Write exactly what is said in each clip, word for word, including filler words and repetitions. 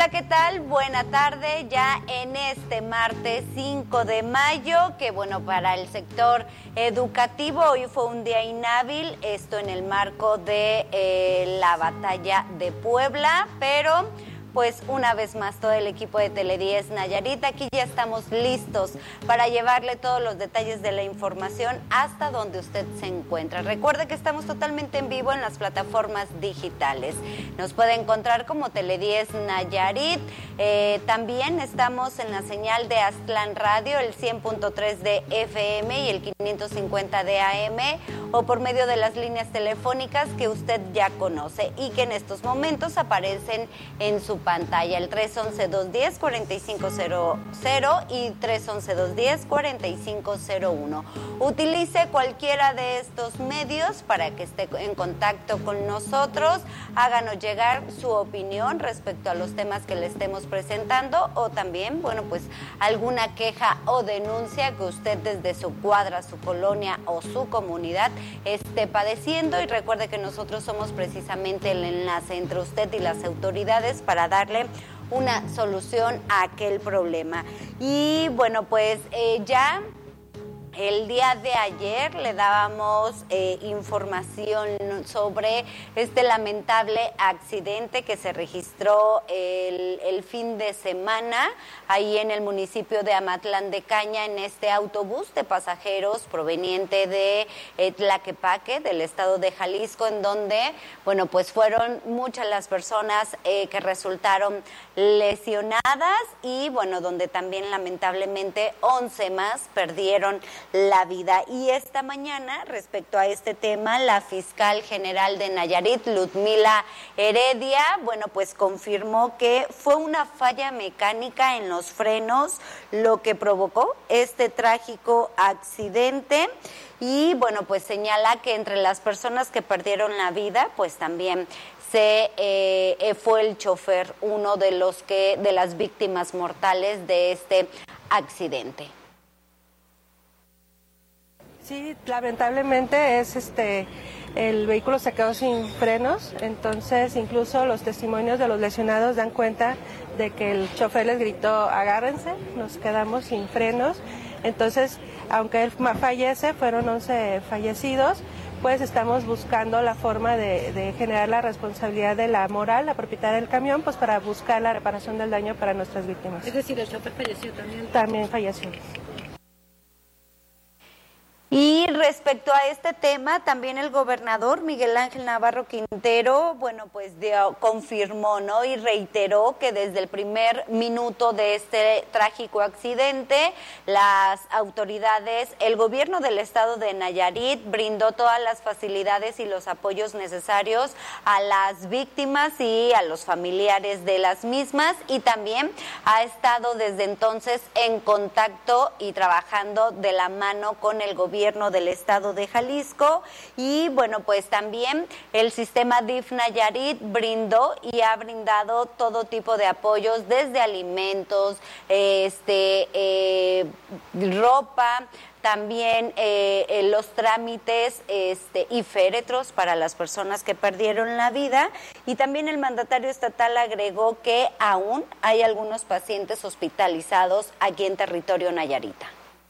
Hola, ¿qué tal? Buena tarde, ya en este martes cinco de mayo, que bueno, para el sector educativo hoy fue un día inhábil, esto en el marco de eh, la batalla de Puebla, pero pues una vez más todo el equipo de Tele diez Nayarit, aquí ya estamos listos para llevarle todos los detalles de la información hasta donde usted se encuentra. Recuerde que estamos totalmente en vivo en las plataformas digitales. Nos puede encontrar como Tele diez Nayarit, eh, también estamos en la señal de Aztlán Radio, el cien punto tres de F M y el quinientos cincuenta de A M, o por medio de las líneas telefónicas que usted ya conoce y que en estos momentos aparecen en su pantalla, el tres once, dos diez, cuarenta y cinco cero cero y tres once, dos diez, cuarenta y cinco cero uno. Utilice cualquiera de estos medios para que esté en contacto con nosotros, háganos llegar su opinión respecto a los temas que le estemos presentando, o también, bueno, pues alguna queja o denuncia que usted desde su cuadra, su colonia o su comunidad esté padeciendo. Y recuerde que nosotros somos precisamente el enlace entre usted y las autoridades para darle una solución a aquel problema. Y bueno, pues eh, ya el día de ayer le dábamos eh, información sobre este lamentable accidente que se registró el, el fin de semana ahí en el municipio de Amatlán de Caña, en este autobús de pasajeros proveniente de eh, Tlaquepaque, del estado de Jalisco, en donde, bueno, pues fueron muchas las personas eh, que resultaron lesionadas y, bueno, donde también lamentablemente once más perdieron la vida. Y esta mañana, respecto a este tema, la fiscal general de Nayarit, Ludmila Heredia, bueno, pues confirmó que fue una falla mecánica en los frenos lo que provocó este trágico accidente. Y bueno, pues señala que entre las personas que perdieron la vida, pues también se eh, fue el chofer, uno de los que de las víctimas mortales de este accidente. Sí, lamentablemente es este el vehículo se quedó sin frenos, entonces incluso los testimonios de los lesionados dan cuenta de que el chofer les gritó agárrense, nos quedamos sin frenos. Entonces, aunque él fallece, fueron once fallecidos, pues estamos buscando la forma de, de generar la responsabilidad de la moral, la propietaria del camión, pues para buscar la reparación del daño para nuestras víctimas. Es decir, el chofer falleció también. También falleció. Y respecto a este tema, también el gobernador Miguel Ángel Navarro Quintero, bueno, pues dio, confirmó, ¿no? Y reiteró que desde el primer minuto de este trágico accidente, las autoridades, el gobierno del estado de Nayarit brindó todas las facilidades y los apoyos necesarios a las víctimas y a los familiares de las mismas, y también ha estado desde entonces en contacto y trabajando de la mano con el gobierno del estado de Jalisco. Y bueno, pues también el sistema D I F Nayarit brindó y ha brindado todo tipo de apoyos, desde alimentos, este, eh, ropa, también eh, eh, los trámites este, y féretros para las personas que perdieron la vida. Y también el mandatario estatal agregó que aún hay algunos pacientes hospitalizados aquí en territorio nayarita.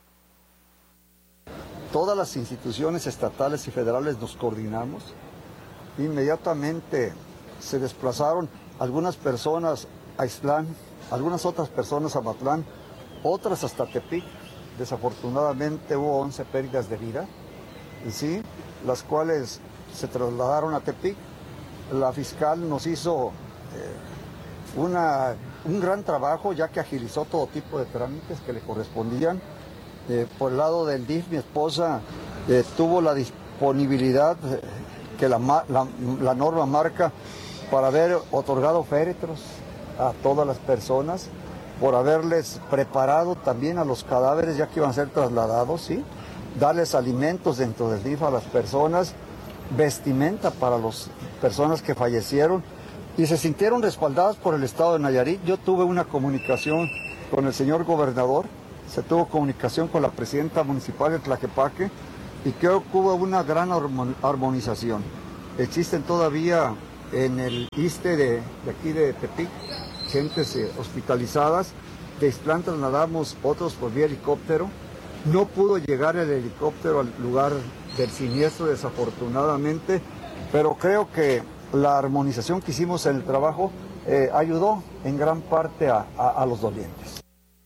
Todas las instituciones estatales y federales nos coordinamos. Inmediatamente se desplazaron algunas personas a Ixtlán, algunas otras personas a Matlán, otras hasta Tepic. Desafortunadamente hubo once pérdidas de vida, ¿sí? Las cuales se trasladaron a Tepic. La fiscal nos hizo eh, una, un gran trabajo, ya que agilizó todo tipo de trámites que le correspondían. Eh, por el lado del D I F, mi esposa eh, tuvo la disponibilidad eh, que la, la, la norma marca para haber otorgado féretros a todas las personas, por haberles preparado también a los cadáveres ya que iban a ser trasladados, ¿sí? Darles alimentos dentro del D I F a las personas, vestimenta para las personas que fallecieron y se sintieron respaldadas por el estado de Nayarit. Yo tuve una comunicación con el señor gobernador, se tuvo comunicación con la presidenta municipal de Tlaquepaque y creo que hubo una gran armonización. Existen todavía en el I S S S T E de, de aquí de Tepic gentes eh, hospitalizadas. De Ixtlán trasladamos otros por vía helicóptero. No pudo llegar el helicóptero al lugar del siniestro, desafortunadamente, pero creo que la armonización que hicimos en el trabajo eh, ayudó en gran parte a, a, a los dolientes.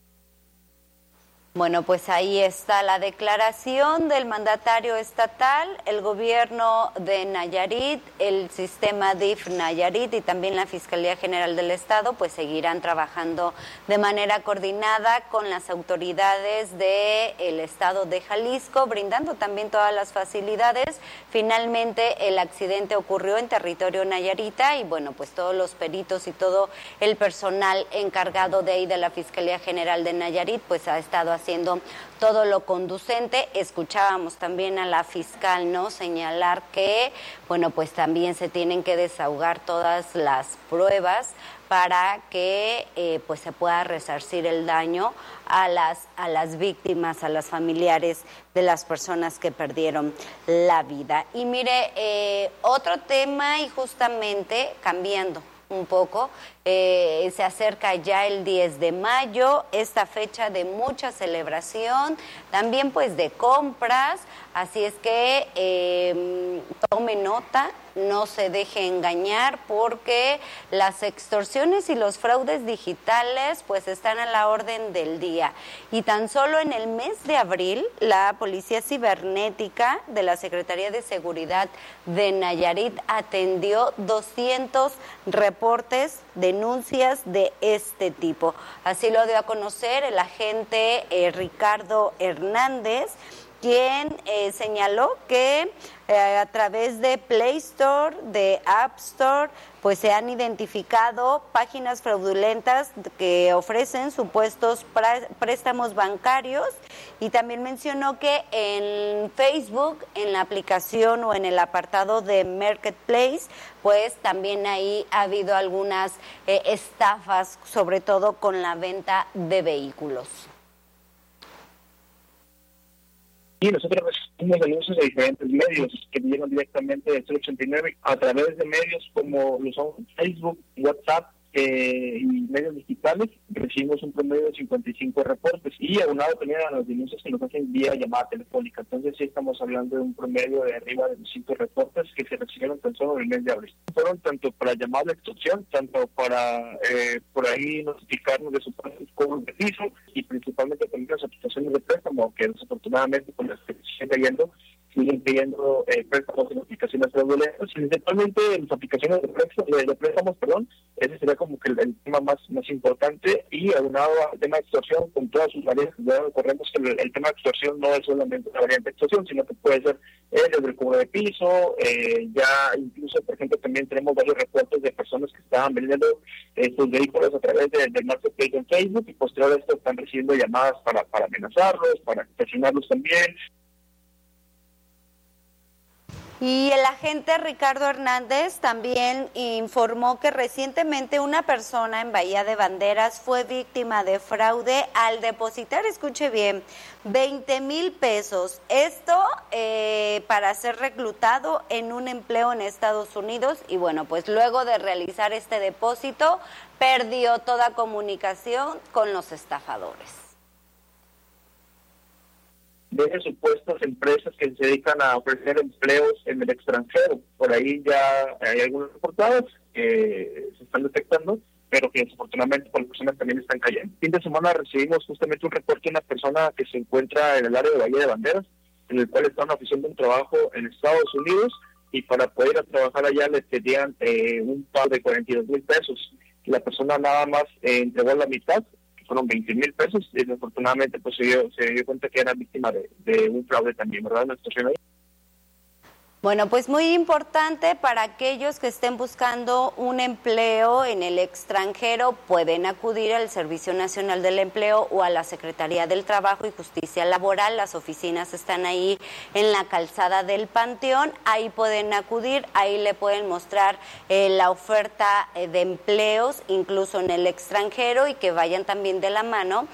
Bueno, pues ahí está la declaración del mandatario estatal, el gobierno de Nayarit, el sistema D I F Nayarit y también la Fiscalía General del Estado, pues seguirán trabajando de manera coordinada con las autoridades del Estado de Jalisco, brindando también todas las facilidades. Finalmente el accidente ocurrió en territorio nayarita y bueno, pues todos los peritos y todo el personal encargado de ahí de la Fiscalía General de Nayarit, pues ha estado haciendo haciendo todo lo conducente. Escuchábamos también a la fiscal, ¿no?, señalar que, bueno, pues también se tienen que desahogar todas las pruebas para que eh, pues se pueda resarcir el daño a las a las víctimas, a las familiares de las personas que perdieron la vida. Y mire, eh, otro tema, y justamente cambiando un poco, eh, se acerca ya el diez de mayo, esta fecha de mucha celebración, también pues de compras, así es que eh, tome nota, no se deje engañar, porque las extorsiones y los fraudes digitales pues están a la orden del día. Y tan solo en el mes de abril, la Policía Cibernética de la Secretaría de Seguridad de Nayarit atendió doscientos reportes, denuncias de este tipo. Así lo dio a conocer el agente eh, Ricardo Hernández, quien eh, señaló que eh, a través de Play Store, de App Store, pues se han identificado páginas fraudulentas que ofrecen supuestos préstamos bancarios, y también mencionó que en Facebook, en la aplicación o en el apartado de Marketplace, pues también ahí ha habido algunas eh, estafas, sobre todo con la venta de vehículos. Y nosotros recibimos denuncias de diferentes medios que llegan directamente del cero ochenta y nueve a través de medios como lo son Facebook, WhatsApp eh, y medios digitales. Recibimos un promedio de cincuenta y cinco reportes, y aunado también a las denuncias que nos hacen vía llamada telefónica. Entonces sí estamos hablando de un promedio de arriba de doscientos reportes que se recibieron tan solo en el mes de abril. Fueron tanto para llamada de extorsión, tanto para eh, por ahí notificarnos de supuestos cobros de piso, y principalmente también las aplicaciones de préstamo, que desafortunadamente con las que se siguen cayendo, siguen pidiendo eh, préstamos en aplicaciones fraudulentas, principalmente en las aplicaciones de préstamos, de, de préstamos, perdón. Ese sería como que el, el tema más, más importante, y aunado al tema de extorsión con todas sus variantes. Ya recordemos que el, el tema de extorsión no es solamente una variante de extorsión, sino que puede ser eh, desde el cobro de piso, eh, ya incluso, por ejemplo, también tenemos varios reportes de personas que estaban vendiendo eh, sus vehículos a través de, del marketplace en Facebook, y posterior a esto están recibiendo llamadas para, para amenazarlos, para extorsionarlos también. Y el agente Ricardo Hernández también informó que recientemente una persona en Bahía de Banderas fue víctima de fraude al depositar, escuche bien, veinte mil pesos. Esto eh, para ser reclutado en un empleo en Estados Unidos, y bueno, pues luego de realizar este depósito perdió toda comunicación con los estafadores. De supuestas empresas que se dedican a ofrecer empleos en el extranjero. Por ahí ya hay algunos reportados que se están detectando, pero que desafortunadamente por las personas también están cayendo. El fin de semana recibimos justamente un reporte de una persona que se encuentra en el área de Bahía de Banderas, en el cual están ofreciendo un trabajo en Estados Unidos, y para poder ir a trabajar allá les pedían eh, un pago de cuarenta y dos mil pesos. La persona nada más eh, entregó la mitad, fueron veinte mil pesos, y desafortunadamente pues se dio, se dio cuenta que era víctima de, de un fraude también, ¿verdad? Una situación ahí. Bueno, pues muy importante para aquellos que estén buscando un empleo en el extranjero, pueden acudir al Servicio Nacional del Empleo o a la Secretaría del Trabajo y Justicia Laboral. Las oficinas están ahí en la calzada del Panteón, ahí pueden acudir, ahí le pueden mostrar eh, la oferta eh, de empleos, incluso en el extranjero, y que vayan también de la mano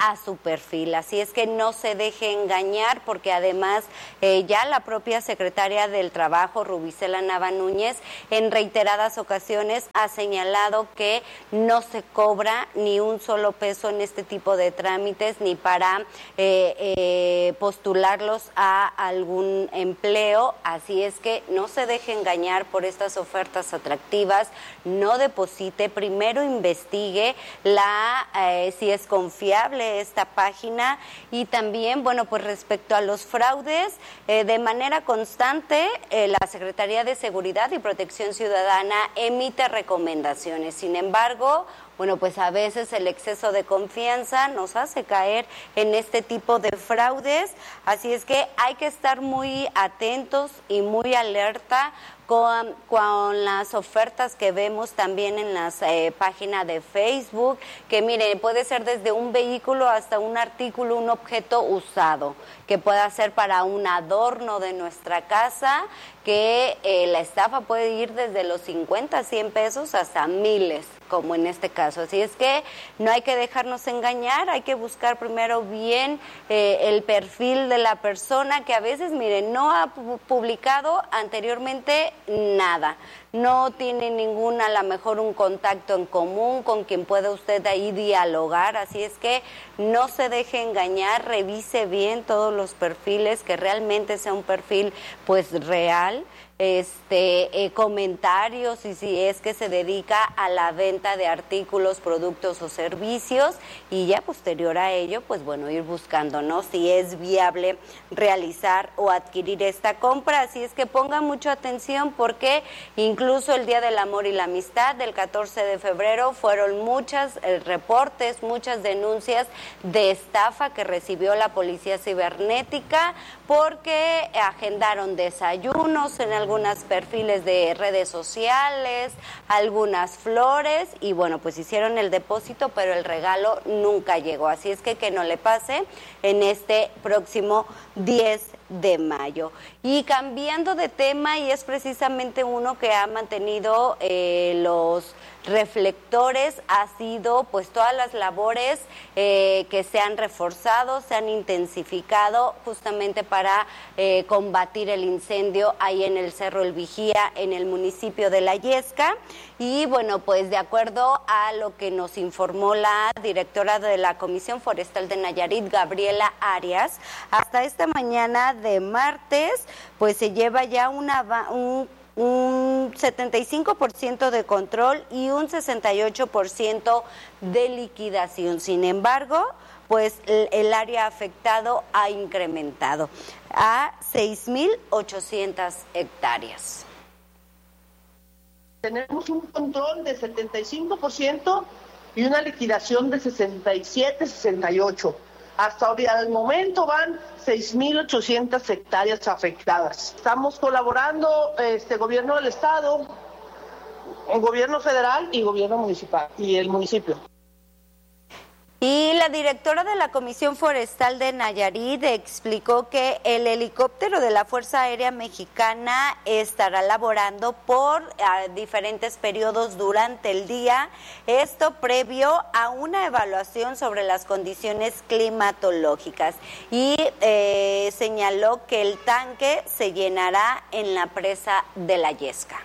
a su perfil. Así es que no se deje engañar, porque además eh, ya la propia secretaria del Trabajo, Rubicela Nava Núñez, en reiteradas ocasiones ha señalado que no se cobra ni un solo peso en este tipo de trámites, ni para eh, eh, postularlos a algún empleo. Así es que no se deje engañar por estas ofertas atractivas, no deposite, primero investigue la eh, si es confiable esta página. Y también, bueno, pues respecto a los fraudes, eh, de manera constante eh, la Secretaría de Seguridad y Protección Ciudadana emite recomendaciones. Sin embargo, bueno, pues a veces el exceso de confianza nos hace caer en este tipo de fraudes, así es que hay que estar muy atentos y muy alerta con, con las ofertas que vemos también en las eh, páginas de Facebook, que miren, puede ser desde un vehículo hasta un artículo, un objeto usado, que pueda ser para un adorno de nuestra casa, que eh, la estafa puede ir desde los cincuenta, cien pesos hasta miles, como en este caso. Así es que no hay que dejarnos engañar, hay que buscar primero bien eh, el perfil de la persona, que a veces, miren, no ha publicado anteriormente nada, no tiene ninguna, a lo mejor un contacto en común con quien pueda usted ahí dialogar. Así es que no se deje engañar, revise bien todos los perfiles, que realmente sea un perfil pues real, este eh, comentarios, y si es que se dedica a la venta de artículos, productos o servicios, y ya posterior a ello, pues bueno, ir buscando, ¿no?, si es viable realizar o adquirir esta compra. Así es que ponga mucha atención, porque incluso el Día del Amor y la Amistad del catorce de febrero fueron muchos eh, reportes, muchas denuncias de estafa que recibió la Policía Cibernética, porque agendaron desayunos en algunos perfiles de redes sociales, algunas flores, y bueno, pues hicieron el depósito, pero el regalo nunca llegó. Así es que que no le pase en este próximo diez de mayo. Y cambiando de tema, y es precisamente uno que ha mantenido eh, los reflectores, ha sido pues todas las labores eh, que se han reforzado, se han intensificado justamente para eh, combatir el incendio ahí en el Cerro El Vigía, en el municipio de La Yesca. Y bueno, pues de acuerdo a lo que nos informó la directora de la Comisión Forestal de Nayarit, Gabriela Arias, hasta esta mañana de martes, pues se lleva ya una un un setenta y cinco por ciento de control y un sesenta y ocho por ciento de liquidación. Sin embargo, pues el, el área afectado ha incrementado a seis mil ochocientas hectáreas. Tenemos un control de setenta y cinco por ciento y una liquidación de sesenta y siete, sesenta y ocho. Hasta hoy, al momento van seis mil ochocientas hectáreas afectadas. Estamos colaborando, este gobierno del estado, el gobierno federal y gobierno municipal y el municipio. Y la directora de la Comisión Forestal de Nayarit explicó que el helicóptero de la Fuerza Aérea Mexicana estará laborando por uh, diferentes periodos durante el día, esto previo a una evaluación sobre las condiciones climatológicas. Y eh, señaló que el tanque se llenará en la presa de La Yesca.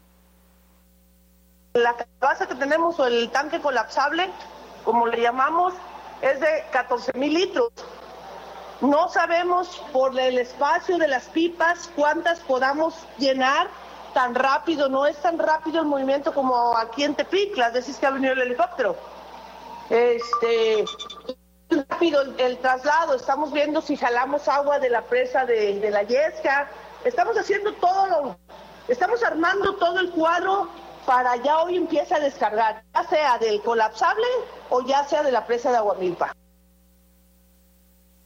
La base que tenemos, o el tanque colapsable, como le llamamos, es de catorce mil litros. No sabemos por el espacio de las pipas cuántas podamos llenar tan rápido. No es tan rápido el movimiento como aquí en Tepic, las veces que ha venido el helicóptero. Este, rápido el, el traslado. Estamos viendo si jalamos agua de la presa de, de La Yesca. Estamos haciendo todo, lo, estamos armando todo el cuadro para ya hoy empieza a descargar, ya sea del colapsable o ya sea de la presa de Aguamilpa.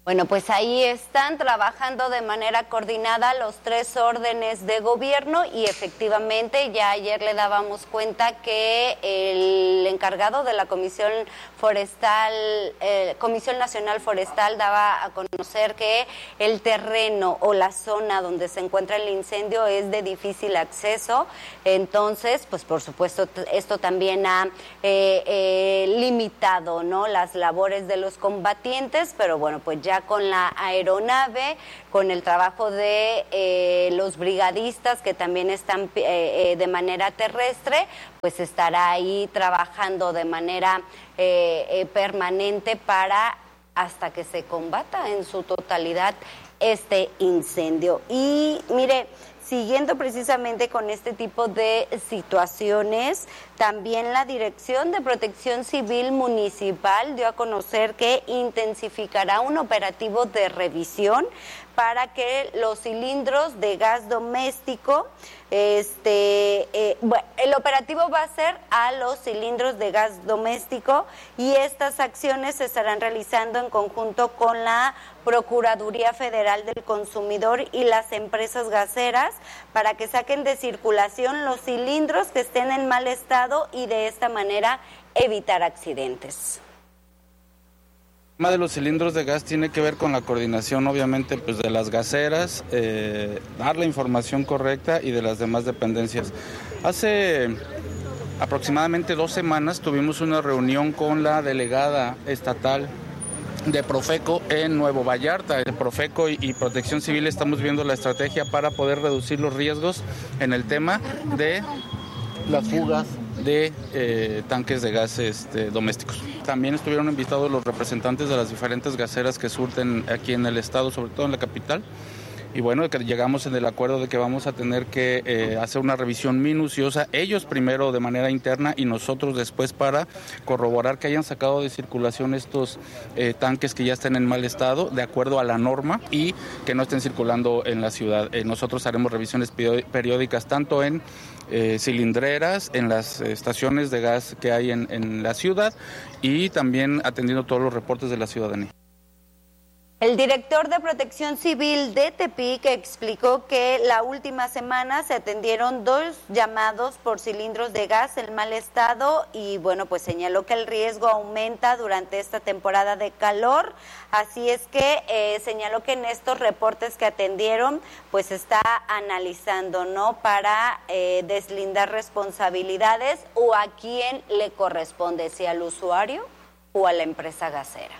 Bueno, pues ahí están trabajando de manera coordinada los tres órdenes de gobierno y efectivamente ya ayer le dábamos cuenta que el encargado de la Comisión Forestal, eh, Comisión Nacional Forestal daba a conocer que el terreno o la zona donde se encuentra el incendio es de difícil acceso, entonces, pues por supuesto esto también ha eh, eh, limitado, ¿no?, las labores de los combatientes, pero bueno, pues ya con la aeronave, con el trabajo de eh, los brigadistas que también están eh, eh, de manera terrestre, pues estará ahí trabajando de manera eh, eh, permanente para hasta que se combata en su totalidad este incendio. Y mire, siguiendo precisamente con este tipo de situaciones, también la Dirección de Protección Civil Municipal dio a conocer que intensificará un operativo de revisión para que los cilindros de gas doméstico, este, eh, bueno, el operativo va a ser a los cilindros de gas doméstico y estas acciones se estarán realizando en conjunto con la Procuraduría Federal del Consumidor y las empresas gaseras para que saquen de circulación los cilindros que estén en mal estado y de esta manera evitar accidentes. El tema de los cilindros de gas tiene que ver con la coordinación, obviamente, pues de las gaseras, eh, dar la información correcta y de las demás dependencias. Hace aproximadamente dos semanas tuvimos una reunión con la delegada estatal de Profeco en Nuevo Vallarta. El Profeco y, y Protección Civil estamos viendo la estrategia para poder reducir los riesgos en el tema de las fugas de eh, tanques de gas este, domésticos. También estuvieron invitados los representantes de las diferentes gaseras que surten aquí en el estado, sobre todo en la capital. Y bueno, que llegamos en el acuerdo de que vamos a tener que eh, hacer una revisión minuciosa, ellos primero de manera interna y nosotros después para corroborar que hayan sacado de circulación estos eh, tanques que ya estén en mal estado, de acuerdo a la norma, y que no estén circulando en la ciudad. Eh, nosotros haremos revisiones periódicas tanto en eh, cilindreras, en las estaciones de gas que hay en, en la ciudad y también atendiendo todos los reportes de la ciudadanía. El director de Protección Civil de Tepic explicó que la última semana se atendieron dos llamados por cilindros de gas en mal estado y bueno, pues señaló que el riesgo aumenta durante esta temporada de calor, así es que eh, señaló que en estos reportes que atendieron pues está analizando, ¿no?, para eh, deslindar responsabilidades o a quién le corresponde, si al usuario o a la empresa gasera.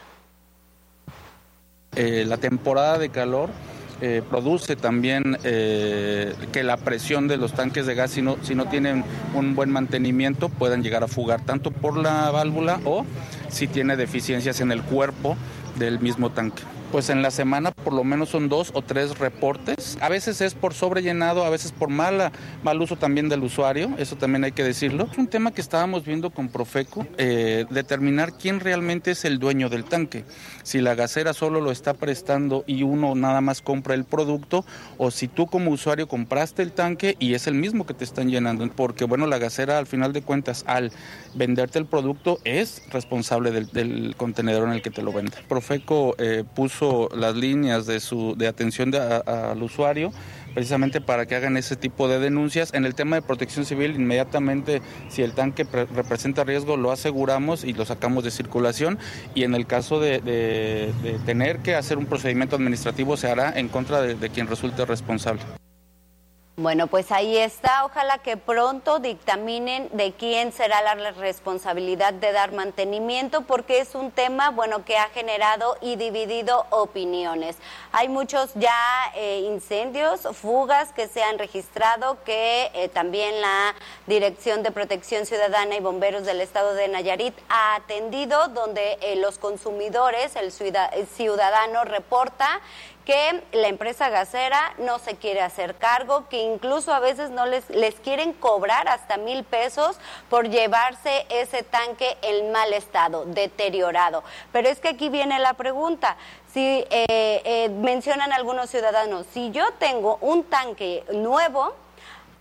Eh, la temporada de calor eh, produce también eh, que la presión de los tanques de gas, si no, si no tienen un buen mantenimiento, puedan llegar a fugar tanto por la válvula o si tiene deficiencias en el cuerpo del mismo tanque. Pues en la semana por lo menos son dos o tres reportes. A veces es por sobrellenado, a veces por mala, mal uso también del usuario, eso también hay que decirlo. Es un tema que estábamos viendo con Profeco, eh, determinar quién realmente es el dueño del tanque. Si la gasera solo lo está prestando y uno nada más compra el producto, o si tú como usuario compraste el tanque y es el mismo que te están llenando. Porque bueno, la gasera al final de cuentas, al venderte el producto, es responsable del, del contenedor en el que te lo vende. Profeco eh, puso las líneas de su de atención de, a, al usuario precisamente para que hagan ese tipo de denuncias. En el tema de protección civil, inmediatamente si el tanque pre- representa riesgo lo aseguramos y lo sacamos de circulación, y en el caso de, de, de tener que hacer un procedimiento administrativo se hará en contra de, de quien resulte responsable. Bueno, pues ahí está. Ojalá que pronto dictaminen de quién será la responsabilidad de dar mantenimiento, porque es un tema, bueno, que ha generado y dividido opiniones. Hay muchos ya eh, incendios, fugas que se han registrado, que eh, también la Dirección de Protección Ciudadana y Bomberos del Estado de Nayarit ha atendido, donde eh, los consumidores, el ciudadano reporta que la empresa gasera no se quiere hacer cargo, que incluso a veces no les, les quieren cobrar hasta mil pesos por llevarse ese tanque en mal estado, deteriorado. Pero es que aquí viene la pregunta, si eh, eh, mencionan algunos ciudadanos, si yo tengo un tanque nuevo,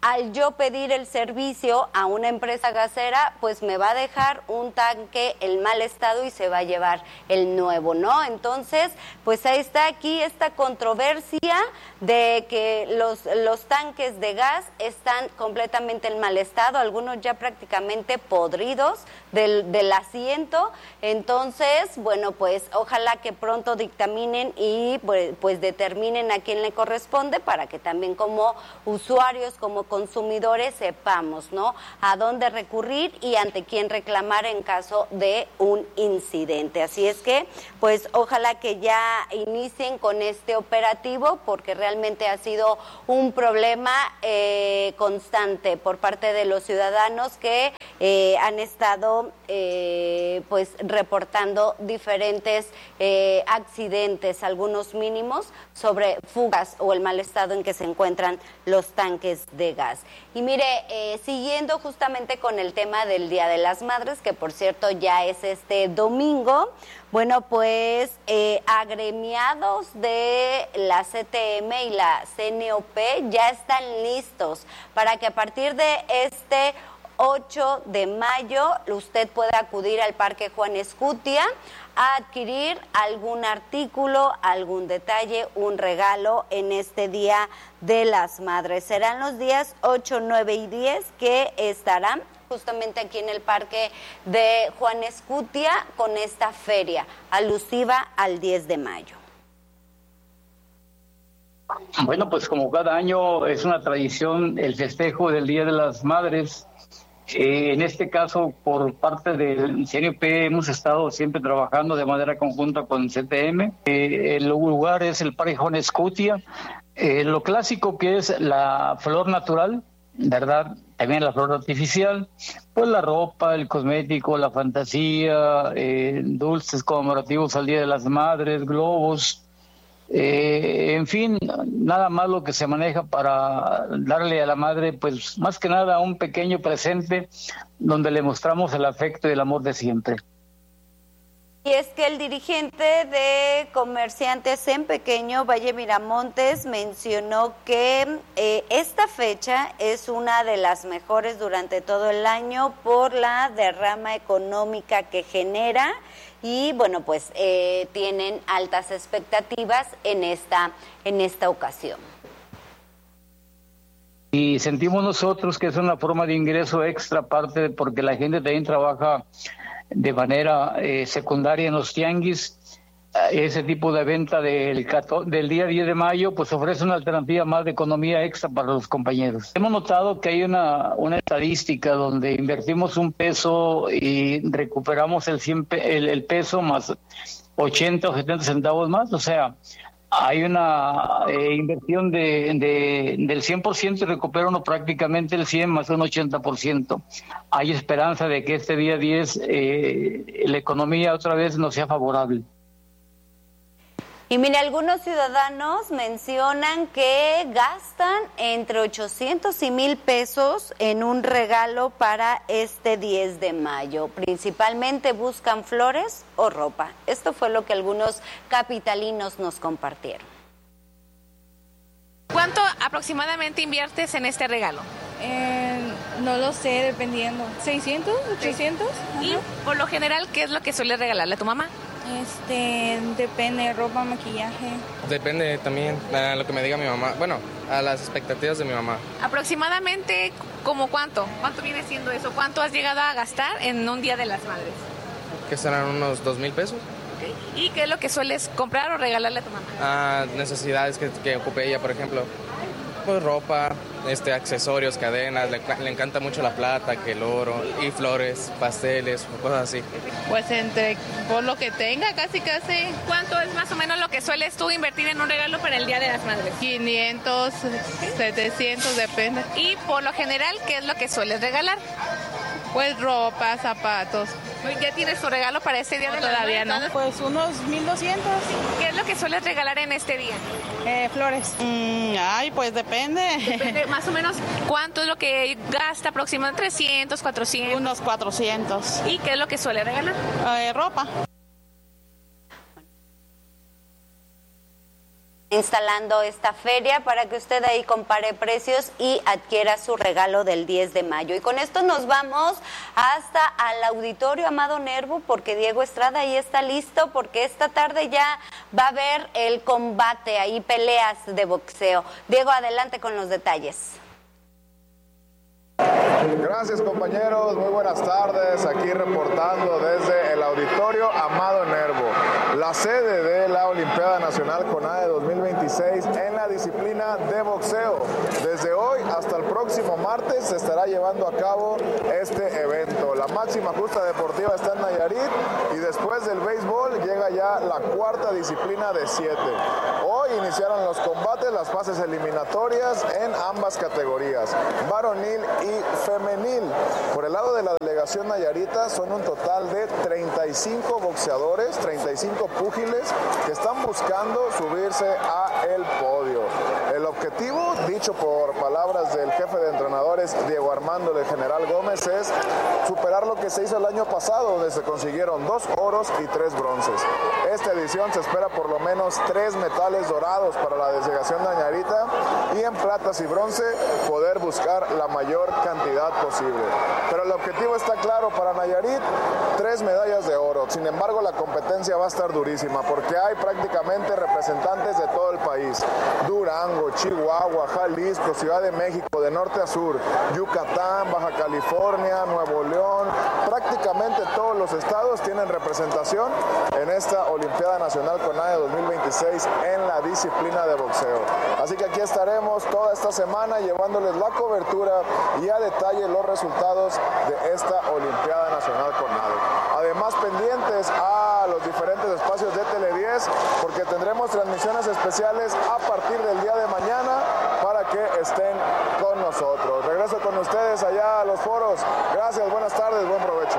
al yo pedir el servicio a una empresa gasera, pues me va a dejar un tanque en mal estado y se va a llevar el nuevo, ¿no? Entonces, pues ahí está aquí esta controversia de que los, los tanques de gas están completamente en mal estado, algunos ya prácticamente podridos del, del asiento. Entonces, bueno, pues ojalá que pronto dictaminen y pues, pues determinen a quién le corresponde para que también como usuarios, como consumidores sepamos, ¿no?, a dónde recurrir y ante quién reclamar en caso de un incidente. Así es que, pues ojalá que ya inicien con este operativo porque realmente ha sido un problema eh, constante por parte de los ciudadanos que eh, han estado eh, pues reportando diferentes eh, accidentes, algunos mínimos, sobre fugas o el mal estado en que se encuentran los tanques de gas. Y mire, eh, siguiendo justamente con el tema del Día de las Madres, que por cierto ya es este domingo, bueno, pues eh, agremiados de la C T M y la C N O P ya están listos para que a partir de este ocho de mayo usted pueda acudir al Parque Juan Escutia a adquirir algún artículo, algún detalle, un regalo en este Día de las Madres. Serán los días ocho, nueve y diez que estarán justamente aquí en el Parque de Juan Escutia con esta feria alusiva al diez de mayo. Bueno, pues como cada año es una tradición el festejo del Día de las Madres. Eh, en este caso, por parte del C N O P, hemos estado siempre trabajando de manera conjunta con C T M. Eh, el lugar es el Parque Juan Escutia. Eh, lo clásico que es la flor natural, ¿verdad? También la flor artificial, pues la ropa, el cosmético, la fantasía, eh, dulces conmemorativos al Día de las Madres, globos. Eh, en fin, nada más lo que se maneja para darle a la madre, pues más que nada un pequeño presente donde le mostramos el afecto y el amor de siempre. Y es que el dirigente de Comerciantes en Pequeño, Valle Miramontes, mencionó que eh, esta fecha es una de las mejores durante todo el año por la derrama económica que genera. Y bueno, pues eh, tienen altas expectativas en esta, en esta ocasión. Y sentimos nosotros que es una forma de ingreso extra, aparte porque la gente también trabaja de manera eh, secundaria en los tianguis. Ese tipo de venta del, del día diez de mayo pues ofrece una alternativa más de economía extra para los compañeros. Hemos notado que hay una, una estadística donde invertimos un peso y recuperamos el, cien, el, el peso más ochenta o setenta centavos más, o sea, hay una eh, inversión de, de, del cien por ciento y recupera uno prácticamente el cien más un ochenta por ciento. Hay esperanza de que este día diez eh, la economía otra vez no sea favorable. Y mire, algunos ciudadanos mencionan que gastan entre ochocientos y mil pesos en un regalo para este diez de mayo. Principalmente buscan flores o ropa. Esto fue lo que algunos capitalinos nos compartieron. ¿Cuánto aproximadamente inviertes en este regalo? Eh, no lo sé, dependiendo. ¿seiscientos? ¿ochocientos? Sí. Y por lo general, ¿qué es lo que suele regalarle a tu mamá? Este, depende, ropa, maquillaje. Depende también a lo que me diga mi mamá, bueno, a las expectativas de mi mamá. Aproximadamente, ¿como cuánto? ¿Cuánto viene siendo eso? ¿Cuánto has llegado a gastar en un Día de las Madres? Que serán unos dos mil pesos. Okay. ¿Y qué es lo que sueles comprar o regalarle a tu mamá? Ah, necesidades que, que ocupe ella, por ejemplo, pues ropa, este, accesorios, cadenas, le, le encanta mucho la plata, que el oro, y flores, pasteles, cosas así. Pues entre, por lo que tenga, casi casi. ¿Cuánto es más o menos lo que sueles tú invertir en un regalo para el Día de las Madres? quinientos, setecientos, depende. Y por lo general, ¿qué es lo que sueles regalar? Pues ropa, zapatos. ¿Ya tienes tu regalo para este Día no, de las Madres? Todavía no. Pues unos mil doscientos. ¿Qué es lo que sueles regalar en este día? Eh, flores. Mm, ay, pues depende. Depende. Más o menos, ¿cuánto es lo que gasta aproximadamente? ¿trescientos, cuatrocientos? Unos cuatrocientos. ¿Y qué es lo que suele regalar? Eh, ropa. instalando esta feria para que usted ahí compare precios y adquiera su regalo del diez de mayo. Y con esto nos vamos hasta al Auditorio Amado Nervo, porque Diego Estrada ahí está listo, porque esta tarde ya va a haber el combate, ahí peleas de boxeo. Diego, adelante con los detalles. Gracias, compañeros, muy buenas tardes, aquí reportando desde el Auditorio Amado Nervo, la sede de la Olimpiada Nacional CONADE dos mil veintiséis en la disciplina de boxeo. Desde hoy hasta el próximo martes se estará llevando a cabo este evento. La máxima justa deportiva está en Nayarit y después del béisbol llega ya la cuarta disciplina de siete. Hoy iniciaron los combates, las fases eliminatorias en ambas categorías, varonil y femenil. Por el lado de la delegación nayarita son un total de treinta y cinco boxeadores, treinta y cinco púgiles que están buscando subirse a el podio. El objetivo, dicho por palabras del jefe de entrenadores Diego Armando de General Gómez, es superar lo que se hizo el año pasado, donde se consiguieron dos oros y tres bronces. Esta edición se espera por lo menos tres metales dorados para la delegación nayarita y en platas y bronce poder buscar la mayor cantidad posible. Pero el objetivo está claro para Nayarit, tres medallas de oro. Sin embargo, la competencia va a estar durísima porque hay prácticamente representantes de todo el país. Durango, Chihuahua, Jalisco, Ciudad de México, de norte a sur, Yucatán, Baja California, Nuevo León, prácticamente todos los estados tienen representación en esta Olimpiada Nacional CONADE dos mil veintiséis en la disciplina de boxeo. Así que aquí estaremos toda esta semana llevándoles la cobertura y a detalle los resultados de esta Olimpiada Nacional CONADE. Además, pendientes a los diferentes espacios de Tele diez, porque tendremos transmisiones especiales a partir del día de mañana para que estén con nosotros. Regreso con ustedes allá a los foros. Gracias, buenas tardes, buen provecho.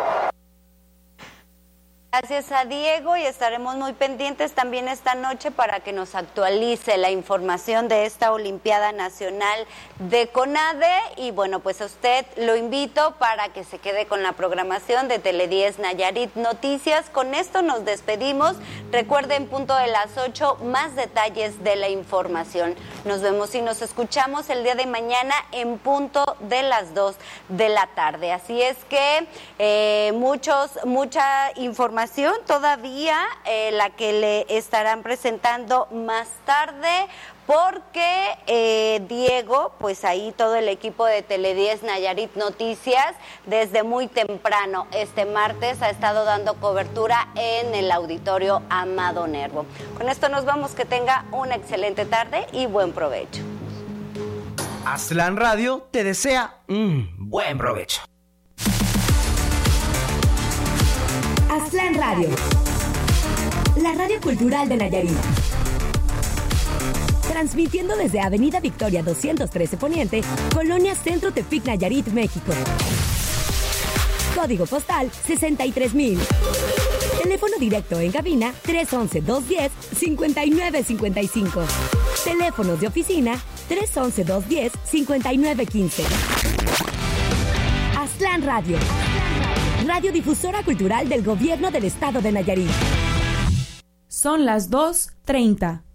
Gracias a Diego, y estaremos muy pendientes también esta noche para que nos actualice la información de esta Olimpiada Nacional de CONADE. Y bueno, pues a usted lo invito para que se quede con la programación de Tele diez Nayarit Noticias. Con esto nos despedimos. Recuerden, punto de las ocho, más detalles de la información. Nos vemos y nos escuchamos el día de mañana en punto de las dos de la tarde. Así es que eh, muchos, mucha información todavía, eh, la que le estarán presentando más tarde, porque eh, Diego, pues ahí todo el equipo de Tele diez Nayarit Noticias, desde muy temprano este martes ha estado dando cobertura en el Auditorio Amado Nervo. Con esto nos vamos, que tenga una excelente tarde y buen provecho. Aztlán Radio te desea un buen provecho. Aztlán Radio, la radio cultural de Nayarit. Transmitiendo desde Avenida Victoria doscientos trece Poniente, Colonia Centro Tepic, Nayarit, México. Código postal sesenta y tres mil. Teléfono directo en cabina tres once, dos diez, cincuenta y nueve cincuenta y cinco. Teléfonos de oficina tres once, dos diez, cincuenta y nueve quince. Aztlán Radio, radiodifusora cultural del Gobierno del Estado de Nayarit. Son las dos treinta.